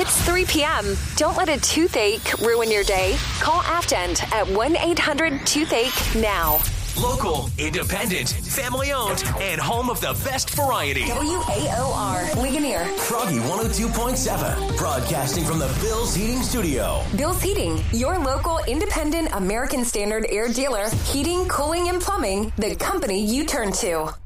It's 3 p.m. Don't let a toothache ruin your day. Call Aftend at 1-800-TOOTHACHE now. Local, independent, family-owned, and home of the best variety. WAOR, Ligonier. Froggy 102.7, broadcasting from the Bill's Heating Studio. Bill's Heating, your local independent American Standard air dealer. Heating, cooling, and plumbing, the company you turn to.